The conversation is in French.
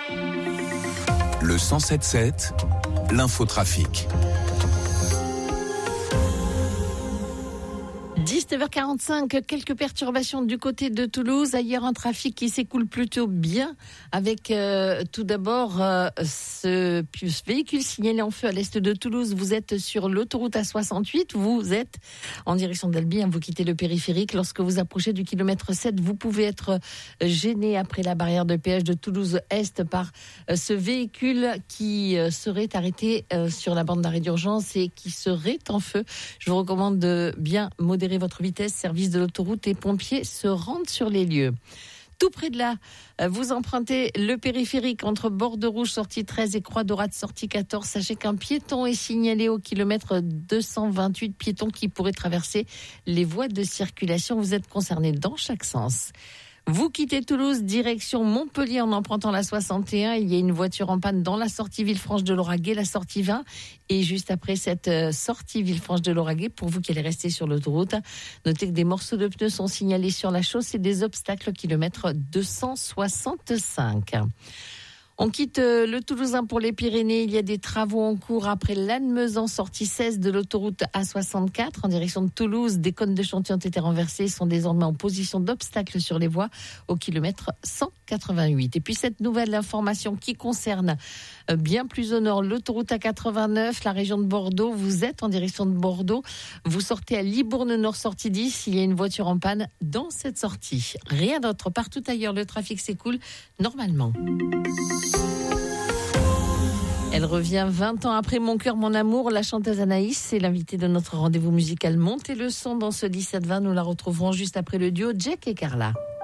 Le 107.7, l'infotrafic. 19h45, quelques perturbations du côté de Toulouse. Ailleurs, un trafic qui s'écoule plutôt bien avec tout d'abord ce véhicule signalé en feu à l'est de Toulouse. Vous êtes sur l'autoroute A68, vous êtes en direction d'Albi, vous quittez le périphérique. Lorsque vous approchez du kilomètre 7, vous pouvez être gêné après la barrière de péage de Toulouse-Est par ce véhicule qui serait arrêté sur la bande d'arrêt d'urgence et qui serait en feu. Je vous recommande de bien modérer votre vitesse. Service de l'autoroute et pompiers se rendent sur les lieux. Tout près de là, vous empruntez le périphérique entre Bordeaux Rouge, sortie 13 et Croix Dorade, sortie 14. Sachez qu'un piéton est signalé au kilomètre 228, piéton qui pourrait traverser les voies de circulation. Vous êtes concerné dans chaque sens. Vous quittez Toulouse, direction Montpellier en empruntant la 61. Il y a une voiture en panne dans la sortie Villefranche de Lauragais, la sortie 20. Et juste après cette sortie Villefranche de Lauragais, pour vous qui allez rester sur l'autoroute, notez que des morceaux de pneus sont signalés sur la chaussée des obstacles, kilomètre 265. On quitte le Toulousain pour les Pyrénées. Il y a des travaux en cours après Lannemezan, sortie 16 de l'autoroute A64 en direction de Toulouse. Des cônes de chantier ont été renversés et sont désormais en position d'obstacle sur les voies au kilomètre 188. Et puis cette nouvelle information qui concerne bien plus au nord l'autoroute A89, la région de Bordeaux. Vous êtes en direction de Bordeaux. Vous sortez à Libourne Nord, sortie 10. Il y a une voiture en panne dans cette sortie. Rien d'autre. Partout ailleurs, le trafic s'écoule normalement. Elle revient 20 ans après Mon cœur, mon amour. La chanteuse Anaïs, c'est l'invitée de notre rendez-vous musical Montez le son dans ce 17-20. Nous la retrouverons juste après le duo Jack et Carla.